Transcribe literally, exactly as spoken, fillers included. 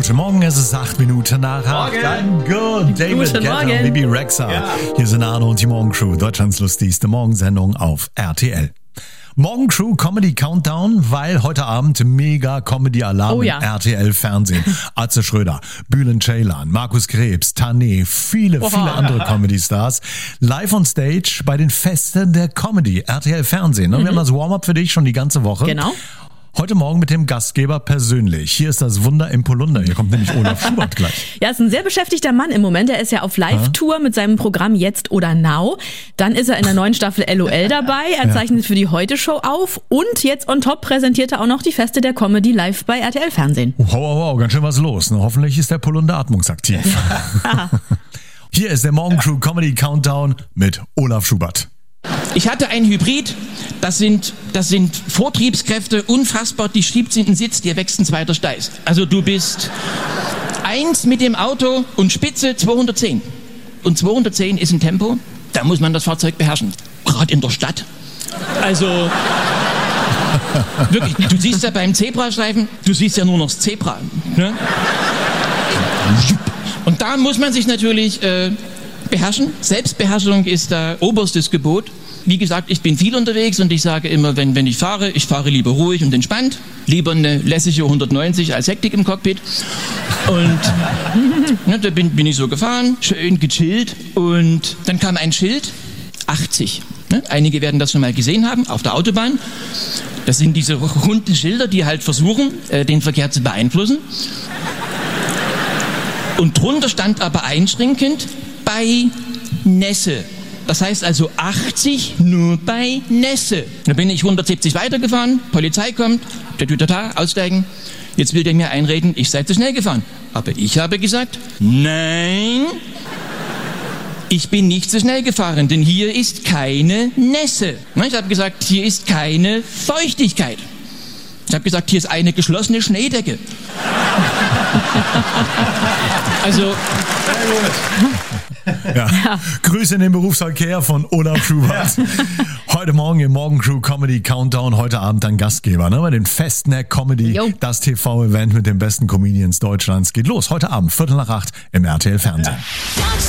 Guten Morgen, es ist acht Minuten nach acht. I'm good. David Guten Guetta und Morgen. Bibi Rexha. Ja. Hier sind Arno und die Morgencrew, Deutschlands lustigste Morgensendung auf R T L. Morgencrew Comedy Countdown, weil heute Abend mega Comedy-Alarm Oh ja. im R T L-Fernsehen. Atze Schröder, Bülent Ceylan, Markus Krebs, Tané, viele, Oha. viele andere Comedy-Stars. Live on Stage bei den Festen der Comedy, R T L-Fernsehen. Mhm. Wir haben das Warm-up für dich schon die ganze Woche. Genau. Heute Morgen mit dem Gastgeber persönlich. Hier ist das Wunder im Polunder. Hier kommt nämlich Olaf Schubert gleich. Ja, ist ein sehr beschäftigter Mann im Moment. Er ist ja auf Live-Tour mit seinem Programm Jetzt oder Now. Dann ist er in der neuen Staffel L O L dabei. Er zeichnet für die Heute-Show auf. Und jetzt on top präsentiert er auch noch die Feste der Comedy live bei R T L Fernsehen. Wow, wow, wow, ganz schön was los. Ne? Hoffentlich ist der Polunder atmungsaktiv. Hier ist der Morgencrew Comedy Countdown mit Olaf Schubert. Ich hatte ein Hybrid, das sind, das sind Vortriebskräfte, unfassbar, die schiebt in den Sitz, dir wächst ein zweiter Steiß. Also du bist eins mit dem Auto und Spitze zweihundertzehn. Und zweihundertzehn ist ein Tempo, da muss man das Fahrzeug beherrschen. Gerade in der Stadt. Also wirklich, du siehst ja beim Zebrastreifen, du siehst ja nur noch das Zebra. Ne? Und da muss man sich natürlich äh, beherrschen. Selbstbeherrschung ist da oberstes Gebot. Wie gesagt, ich bin viel unterwegs und ich sage immer, wenn, wenn ich fahre, ich fahre lieber ruhig und entspannt. Lieber eine lässige hundertneunzig als Hektik im Cockpit. Und ne, da bin, bin ich so gefahren, schön gechillt. Und dann kam ein Schild, achtzig. Ne? Einige werden das schon mal gesehen haben, auf der Autobahn. Das sind diese runden Schilder, die halt versuchen, äh, den Verkehr zu beeinflussen. Und drunter stand aber einschränkend, bei Nässe. Das heißt also achtzig nur bei Nässe. Da bin ich hundertsiebzig weitergefahren, Polizei kommt, tatütata, aussteigen. Jetzt will der mir einreden, ich sei zu schnell gefahren. Aber ich habe gesagt, nein, ich bin nicht zu schnell gefahren, denn hier ist keine Nässe. Ich habe gesagt, hier ist keine Feuchtigkeit. Ich habe gesagt, hier ist eine geschlossene Schneedecke. Also... Ja. Ja. Grüße in den Berufsverkehr von Olaf Schubert. Ja. Heute Morgen im Morgencrew Comedy Countdown, heute Abend dann Gastgeber, ne? Bei den Festen der Comedy, jo. Das T V-Event mit den besten Comedians Deutschlands geht los. Heute Abend, Viertel nach acht im R T L Fernsehen. Ja.